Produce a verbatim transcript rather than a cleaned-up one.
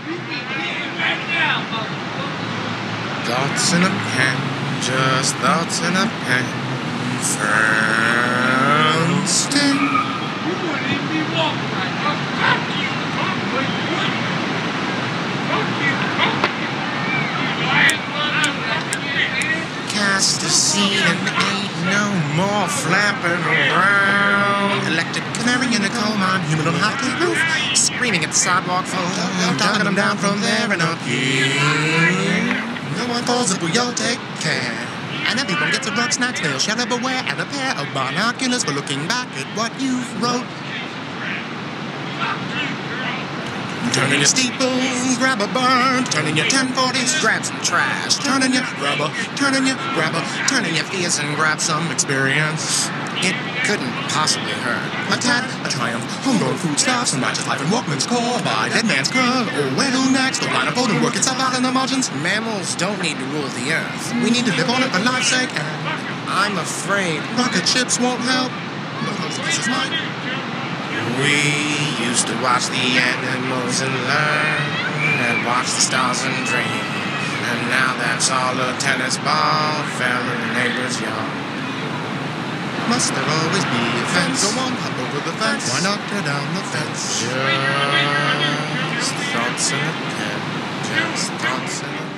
Thoughts in a pen, just thoughts in a pen. Fernstein. You wouldn't even be walking right now. Fuck you. Fuck you. Fuck you. Fuck you. Cast a scene and ain't no more flapping around. Electric canary in a coal mine, human on a hot plate roof, screaming at the sidewalk for knocking them down from there and up here. No one falls if we all take care. And everyone gets a rock snack, snail shell beware, and a pair of binoculars for looking back at what you've wrote. Turn in your steeples, grab a burn. Turn in your ten forties, grab some trash. Turn in your grabber, turn in your grabber. Turn in your fears and grab some experience. It couldn't possibly hurt. A tad, a triumph, homegrown foodstuffs, and righteous life in Walkman's core by Dead Man's Curve. Oh, where to next? The line of fold and work itself out in the margins. Mammals don't need to rule the earth. We need to live on it for life's sake, and I'm afraid rocket ships won't help. No, this is mine. We used to watch the animals and learn, and watch the stars and dream. And now that's all a tennis ball fell in the neighbor's yard. Must there always be a fence? Go on, hop over the fence. Why not tear down the fence? Just thoughts in a pen. Just thoughts in a pen.